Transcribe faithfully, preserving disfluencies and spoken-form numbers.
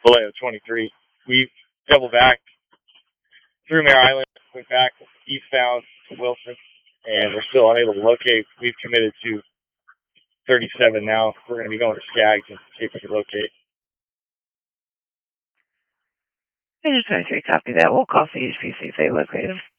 Vallejo twenty-three. We've doubled back through Mare Island, went back eastbound to Wilson, and we're still unable to locate. We've committed to thirty-seven now. We're going to be going to Skaggs and see if we can locate. I just twenty-three, copy that. We'll call C H P, see if they locate him.